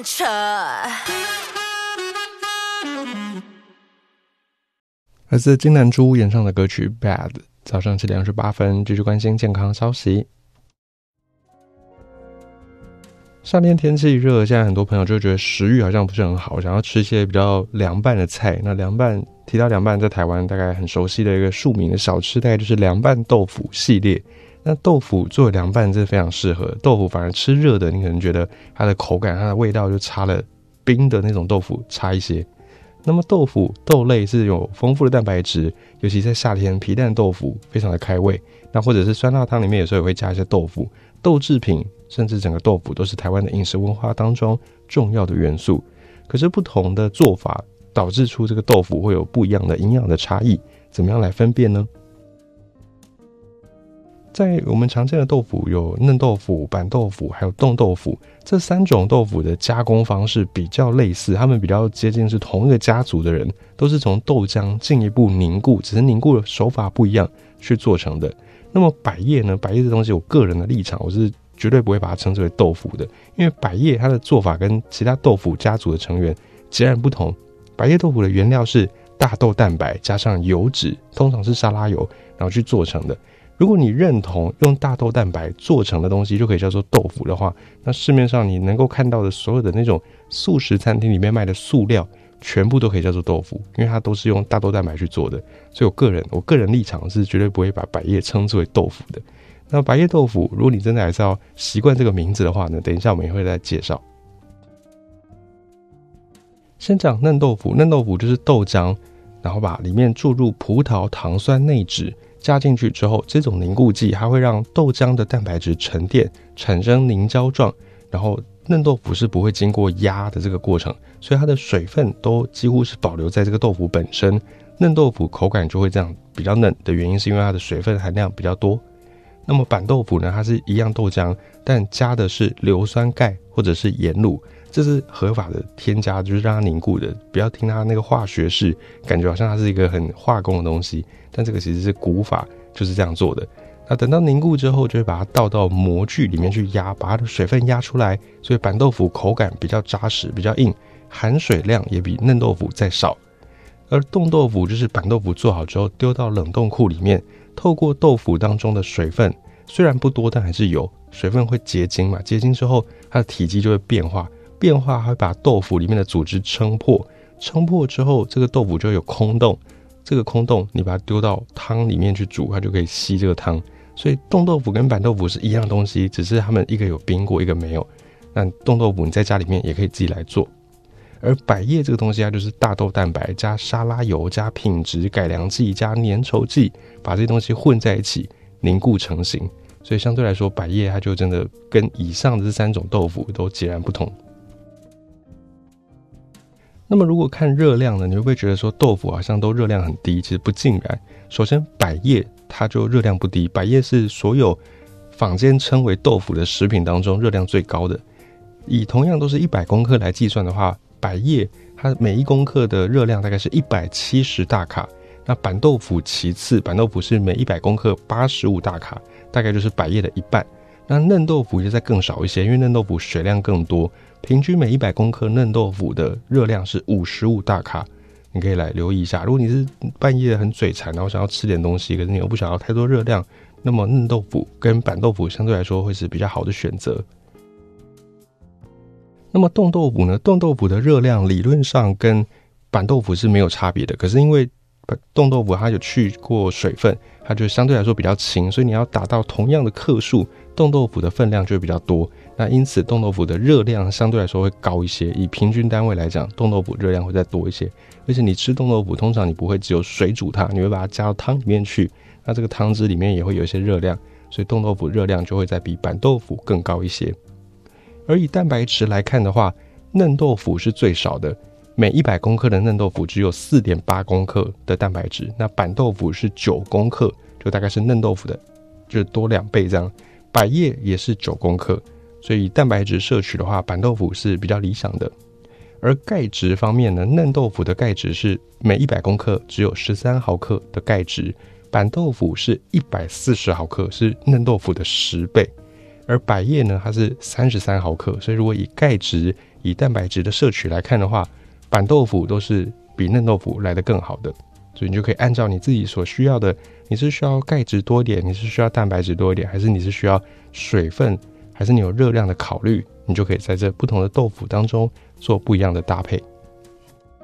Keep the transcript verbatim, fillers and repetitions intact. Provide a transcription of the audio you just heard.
扯。 来自金南珠演唱的歌曲 Bad。 早上七点二十八分，继续关心健康消息。夏天天气热，现在很多朋友就觉得食欲好像不是很好，想要吃一些比较凉拌的菜。那凉拌，提到凉拌，在台湾大概很熟悉的一个庶民的小吃，大概就是凉拌豆腐系列。那豆腐作为凉拌，这非常适合。豆腐反而吃热的，你可能觉得它的口感、它的味道就差了冰的那种豆腐差一些。那么豆腐豆类是有丰富的蛋白质，尤其在夏天，皮蛋豆腐非常的开胃。那或者是酸辣汤里面有时候也会加一些豆腐，豆制品甚至整个豆腐都是台湾的饮食文化当中重要的元素。可是不同的做法导致出这个豆腐会有不一样的营养的差异，怎么样来分辨呢？在我们常见的豆腐有嫩豆腐、板豆腐还有冻豆腐，这三种豆腐的加工方式比较类似，他们比较接近是同一个家族的人，都是从豆浆进一步凝固，只是凝固的手法不一样去做成的。那么百叶呢？百叶这东西我个人的立场，我是绝对不会把它称之为豆腐的，因为百叶它的做法跟其他豆腐家族的成员截然不同。百叶豆腐的原料是大豆蛋白加上油脂，通常是沙拉油，然后去做成的。如果你认同用大豆蛋白做成的东西就可以叫做豆腐的话，那市面上你能够看到的所有的那种素食餐厅里面卖的素料全部都可以叫做豆腐，因为它都是用大豆蛋白去做的。所以我个人我个人立场是绝对不会把百叶称之为豆腐的。那百叶豆腐如果你真的还是要习惯这个名字的话呢，等一下我们也会再介绍。先讲嫩豆腐，嫩豆腐就是豆浆，然后把里面注入葡萄糖酸内酯加进去之后，这种凝固剂它会让豆浆的蛋白质沉淀产生凝胶状，然后嫩豆腐是不会经过压的这个过程，所以它的水分都几乎是保留在这个豆腐本身，嫩豆腐口感就会这样比较嫩的原因是因为它的水分含量比较多。那么板豆腐呢，它是一样豆浆，但加的是硫酸钙或者是盐卤，这是合法的添加，就是让它凝固的，不要听它那个化学式感觉好像它是一个很化工的东西，但这个其实是古法，就是这样做的。那等到凝固之后就会把它倒到模具里面去压，把它的水分压出来，所以板豆腐口感比较扎实比较硬，含水量也比嫩豆腐再少。而冻豆腐就是板豆腐做好之后丢到冷冻库里面，透过豆腐当中的水分虽然不多但还是有，水分会结晶嘛，结晶之后它的体积就会变化，变化会把豆腐里面的组织撑破，撑破之后这个豆腐就会有空洞，这个空洞你把它丢到汤里面去煮，它就可以吸这个汤。所以冻豆腐跟板豆腐是一样的东西，只是它们一个有冰过一个没有。那冻豆腐你在家里面也可以自己来做。而百叶这个东西它就是大豆蛋白加沙拉油加品质改良剂加粘稠剂，把这些东西混在一起凝固成型，所以相对来说百叶它就真的跟以上的这三种豆腐都截然不同。那么如果看热量呢，你会不会觉得说豆腐好像都热量很低？其实不尽然。首先百叶它就热量不低，百叶是所有坊间称为豆腐的食品当中热量最高的。以同样都是一百公克来计算的话，百叶它每一公克的热量大概是一百七十大卡，那板豆腐其次，板豆腐是每一百公克八十五大卡，大概就是百叶的一半。那嫩豆腐就再更少一些，因为嫩豆腐水量更多，平均每一百公克嫩豆腐的热量是五十五大卡。你可以来留意一下，如果你是半夜很嘴馋，然后想要吃点东西，可是你又不想要太多热量，那么嫩豆腐跟板豆腐相对来说会是比较好的选择。那么冻豆腐呢？冻豆腐的热量理论上跟板豆腐是没有差别的，可是因为冻豆腐它有去过水分，它就相对来说比较轻，所以你要达到同样的克数，冻豆腐的分量就会比较多。那因此冻豆腐的热量相对来说会高一些，以平均单位来讲，冻豆腐热量会再多一些。而且你吃冻豆腐通常你不会只有水煮它，你会把它加到汤里面去，那这个汤汁里面也会有一些热量，所以冻豆腐热量就会再比板豆腐更高一些。而以蛋白质来看的话，嫩豆腐是最少的，每一百公克的嫩豆腐只有 四点八公克的蛋白质，那板豆腐是九公克，就大概是嫩豆腐的就是多两倍这样。百叶也是九公克，所以蛋白质摄取的话，板豆腐是比较理想的。而钙质方面呢，嫩豆腐的钙质是每一百公克只有十三毫克的钙质，板豆腐是一百四十毫克，是嫩豆腐的十倍。而百叶呢，它是三十三毫克，所以如果以钙质以蛋白质的摄取来看的话，板豆腐都是比嫩豆腐来得更好的，所以你就可以按照你自己所需要的，你是需要钙质多一点，你是需要蛋白质多一点，还是你是需要水分，还是你有热量的考虑，你就可以在这不同的豆腐当中做不一样的搭配。